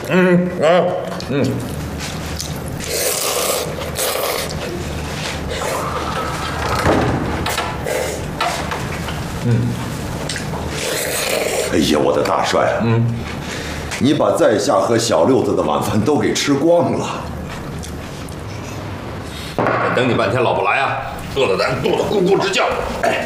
哎呀，我的大帅，你把在下和小六子的晚饭都给吃光了。 等你半天老不来啊，饿得咱肚子咕咕直叫。哎。